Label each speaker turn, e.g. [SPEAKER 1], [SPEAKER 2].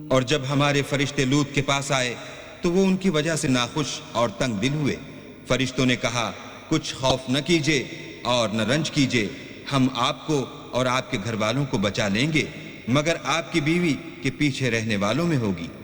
[SPEAKER 1] और जब हमारे फरिश्ते लूत के पास आए तो वो उनकी वजह से नाखुश और तंग दिल हुए। फरिश्तों ने कहा, कुछ खौफ न कीजिए और न रंज कीजिए, हम आपको और आपके घर वालों को बचा लेंगे, मगर आपकी बीवी के पीछे रहने वालों में होगी।